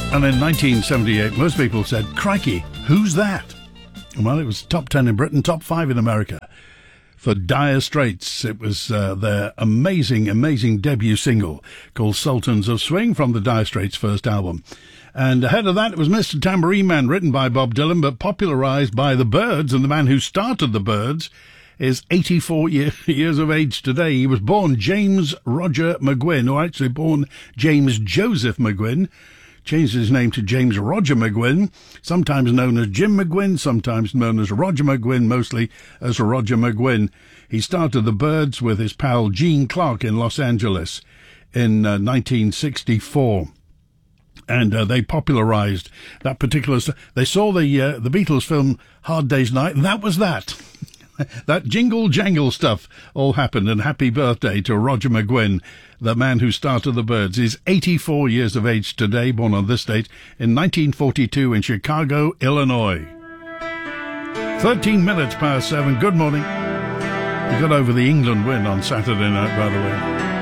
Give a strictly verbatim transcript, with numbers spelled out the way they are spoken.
And in nineteen seventy-eight, most people said, crikey, who's that? Well, it was top ten in Britain, top five in America. For Dire Straits, it was uh, their amazing, amazing debut single called Sultans of Swing from the Dire Straits' first album. And ahead of that, it was Mister Tambourine Man, written by Bob Dylan, but popularised by the Byrds, and the man who started the Byrds is eighty-four year, years of age today. He was born James Roger McGuinn, or actually born James Joseph McGuinn. Changed his name to James Roger McGuinn, sometimes known as Jim McGuinn, sometimes known as Roger McGuinn, mostly as Roger McGuinn. He started the Byrds with his pal Gene Clark in Los Angeles in uh, nineteen sixty-four. And uh, they popularised that particular... St- they saw the uh, the Beatles film Hard Day's Night, and that was that. That jingle-jangle stuff all happened, and happy birthday to Roger McGuinn, the man who started the Byrds. He's eighty-four years of age today, born on this date in nineteen forty-two in Chicago, Illinois. thirteen minutes past seven. Good morning. We got over the England win on Saturday night, by the way.